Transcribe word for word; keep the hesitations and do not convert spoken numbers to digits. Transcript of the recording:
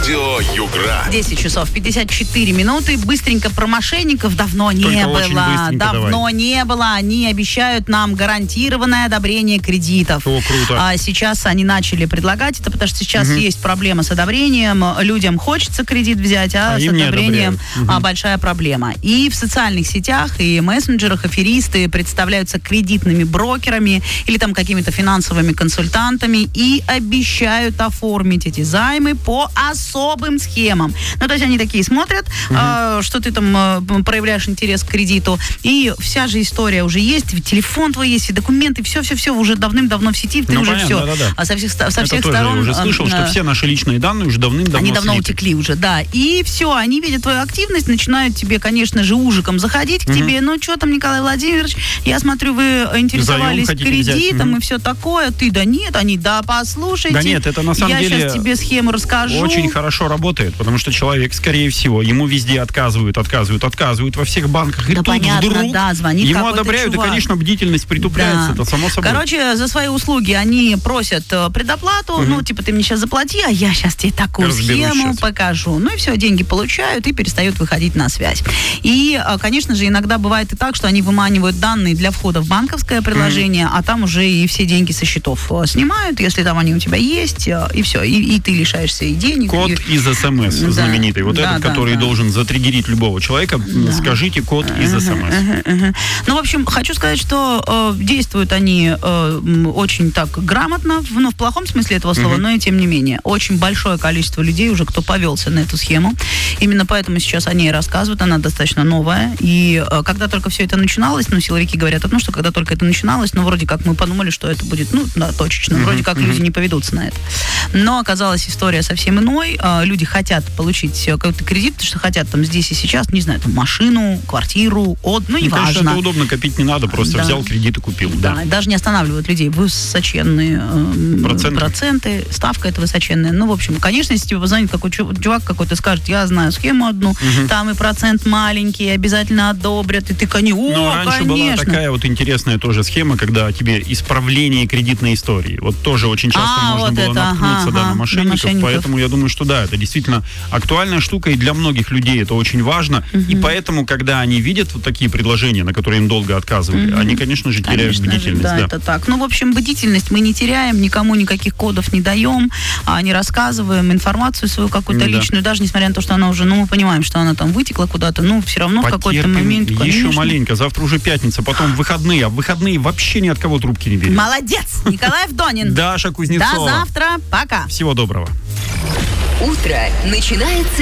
Радио Югра. десять часов пятьдесят четыре минуты. Быстренько про мошенников давно не Только было. очень быстренько Давно давай. не было. Они обещают нам гарантированное одобрение кредитов. О, круто. А сейчас они начали предлагать это, потому что сейчас Мгм. есть проблема с одобрением. Людям хочется кредит взять, а, А с им не одобрением одобряют. а, Мгм. большая проблема. И в социальных сетях, и мессенджерах аферисты представляются кредитными брокерами или там какими-то финансовыми консультантами и обещают оформить эти займы по особым схемам. Ну, то есть они такие смотрят, э, что ты там э, проявляешь интерес к кредиту, и вся же история уже есть, ведь телефон твой есть, и документы, все-все-все уже давным-давно в сети, ты Ну, уже понятно, все. да-да-да. А со всех, ста- со Это всех тоже сторон... я уже слышал, э, что все наши личные данные уже давным-давно Они давно слиты. утекли уже, да. И все, они видят твою активность, начинают тебе, конечно же, ужиком заходить к Мгм. тебе. Ну, что там, Николай Владимирович, я смотрю, вы интересовались хотите взять? кредитом Мгм. и все такое. Ты, да нет, они, да, послушайте. Да нет, это на самом я деле сейчас тебе схему расскажу. Очень хорошо работает, потому что человек, скорее всего, ему везде отказывают, отказывают, отказывают во всех банках. И Да, тут понятно, вдруг да, звонит ему какой-то одобряют, чувак. и, конечно, бдительность притупляется, Да. это само собой. Короче, за свои услуги они просят э, предоплату. Мгм. Ну, типа, ты мне сейчас заплати, а я сейчас тебе такую Разберусь схему щас. покажу. Ну и все, деньги получают и перестают выходить на связь. И, э, конечно же, иногда бывает и так, что они выманивают данные для входа в банковское приложение, а там уже и все деньги со счетов э, снимают, если там они у тебя есть, э, и все. И, и ты лишаешься и денег. Код и- из СМС Да. знаменитый, вот Да, этот, да, который да. должен затриггерить любого человека, Да. скажите код из СМС. Мгм, мгм. Ну, в общем, хочу сказать, что э, действуют они э, м, очень так грамотно, в- ну, в плохом смысле этого слова, Мгм. но и тем не менее. Очень большое количество людей уже, кто повелся на эту схему. Именно поэтому сейчас о ней рассказывают, она достаточно новая. И э, когда только все это начиналось, ну, силовики говорят о том, что когда только это начиналось, ну, вроде как мы подумали, что это будет, ну, да, точечно, Мгм, вроде как мгм. люди не поведутся на это. Но оказалась история совсем иной. Э, люди хотят получить э, какой-то кредит, что хотят там здесь и сейчас, не знаю, там машину, квартиру, от, ну, Ну, конечно, неважно. это удобно, копить не надо, просто Да. взял кредит и купил. Да, Да. даже не останавливают людей. Высоченные э, Проценты. проценты, ставка это высоченная. Ну, в общем, конечно, если тебе позвонит какой чу- чувак какой-то, скажет, я знаю схему одну, Мгм. там и процент маленький, обязательно одобрят, и ты, конечно, о, Но раньше была конечно. такая вот интересная тоже схема, когда тебе исправление кредитной истории. Вот тоже очень часто А, можно вот было это, наткнуться ага, да, ага, на на мошенников, мошенников. поэтому я думаю, что да, это действительно актуальная штука, и для многих людей это очень важно, и поэтому, когда они видят вот такие предложения, на которые им долго отказывали, Мгм. они, конечно же, теряют Конечно же, бдительность. да, Да. это так. Ну, в общем, бдительность мы не теряем, никому никаких кодов не даем, а не рассказываем информацию свою какую-то Да. личную, даже несмотря на то, что она уже, ну, мы понимаем, что она там вытекла куда-то, ну, все равно в какой-то Потерпим момент, еще конечно. маленько, завтра уже пятница, потом выходные, а в выходные вообще ни от кого трубки не берем. Молодец, Николай Вдонин. Даша До Кузнецова. завтра, пока. Всего доброго. Утро начинается